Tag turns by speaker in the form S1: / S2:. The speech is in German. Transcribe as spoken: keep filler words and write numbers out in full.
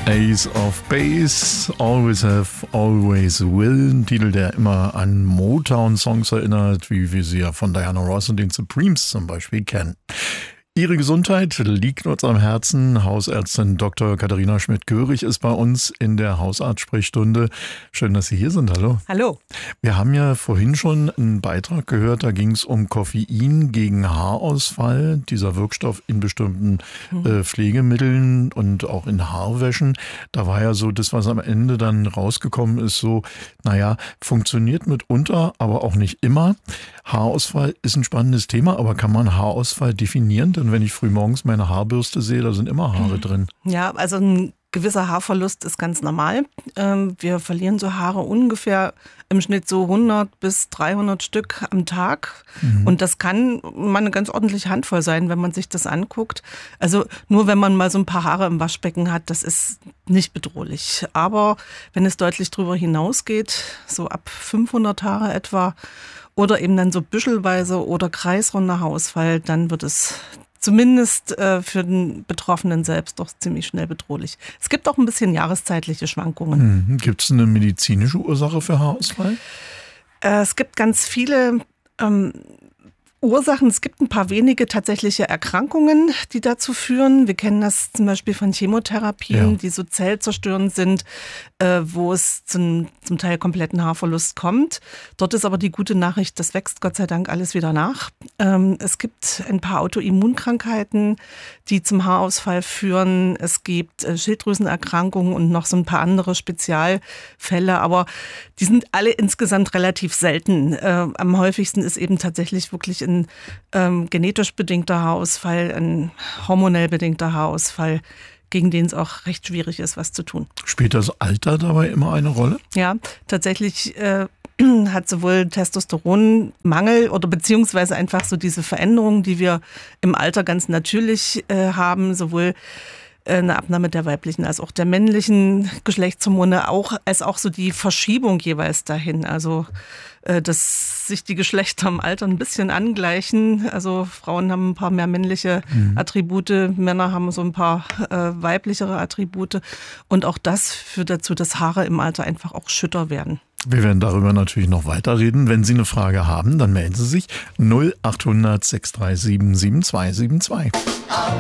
S1: Ace of Base, Always Have, Always Will. Ein Titel, der immer an Motown-Songs erinnert, wie wir sie ja von Diana Ross und den Supremes zum Beispiel kennen. Ihre Gesundheit liegt uns am Herzen. Hausärztin Doktor Katharina Schmidt-Görig ist bei uns in der Hausarzt-Sprechstunde. Schön, dass Sie hier sind. Hallo.
S2: Hallo.
S1: Wir haben ja vorhin schon einen Beitrag gehört, da ging es um Koffein gegen Haarausfall, dieser Wirkstoff in bestimmten mhm. äh, Pflegemitteln und auch in Haarwäschen. Da war ja so das, was am Ende dann rausgekommen ist, so, naja, funktioniert mitunter, aber auch nicht immer. Haarausfall ist ein spannendes Thema, aber kann man Haarausfall definieren? Denn wenn ich früh morgens meine Haarbürste sehe, da sind immer Haare drin.
S2: Ja, also ein gewisser Haarverlust ist ganz normal. Wir verlieren so Haare ungefähr im Schnitt so hundert bis dreihundert Stück am Tag. Mhm. Und das kann mal eine ganz ordentliche Handvoll sein, wenn man sich das anguckt. Also nur wenn man mal so ein paar Haare im Waschbecken hat, das ist nicht bedrohlich. Aber wenn es deutlich drüber hinausgeht, so ab fünfhundert Haare etwa, oder eben dann so büschelweise oder kreisrunder Haarausfall, dann wird es zumindest äh, für den Betroffenen selbst doch ziemlich schnell bedrohlich. Es gibt auch ein bisschen jahreszeitliche Schwankungen.
S1: Mhm. Gibt es eine medizinische Ursache für Haarausfall?
S2: Äh, es gibt ganz viele ähm, Ursachen. Es gibt ein paar wenige tatsächliche Erkrankungen, die dazu führen. Wir kennen das zum Beispiel von Chemotherapien, ja. die so zellzerstörend sind, äh, wo es zum, zum Teil kompletten Haarverlust kommt. Dort ist aber die gute Nachricht, das wächst Gott sei Dank alles wieder nach. Ähm, es gibt ein paar Autoimmunkrankheiten, die zum Haarausfall führen. Es gibt äh, Schilddrüsenerkrankungen und noch so ein paar andere Spezialfälle, aber die sind alle insgesamt relativ selten. Äh, am häufigsten ist eben tatsächlich wirklich ein ähm, genetisch bedingter Haarausfall, ein hormonell bedingter Haarausfall, gegen den es auch recht schwierig ist, was zu tun.
S1: Spielt das Alter dabei immer eine Rolle?
S2: Ja, tatsächlich äh, hat sowohl Testosteronmangel oder beziehungsweise einfach so diese Veränderungen, die wir im Alter ganz natürlich äh, haben, sowohl eine Abnahme der weiblichen als auch der männlichen Geschlechtshormone, auch, als auch so die Verschiebung jeweils dahin. Also, dass sich die Geschlechter im Alter ein bisschen angleichen. Also Frauen haben ein paar mehr männliche mhm. Attribute, Männer haben so ein paar äh, weiblichere Attribute. Und auch das führt dazu, dass Haare im Alter einfach auch schütter werden.
S1: Wir werden darüber natürlich noch weiterreden. Wenn Sie eine Frage haben, dann melden Sie sich null acht hundert sechs drei sieben sieben zwei sieben zwei.